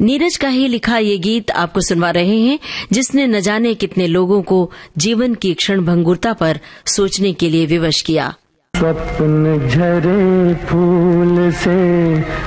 नीरज का ही लिखा ये गीत आपको सुनवा रहे हैं, जिसने न जाने कितने लोगों को जीवन की क्षणभंगुरता पर सोचने के लिए विवश किया। स्वप्न झरे फूल से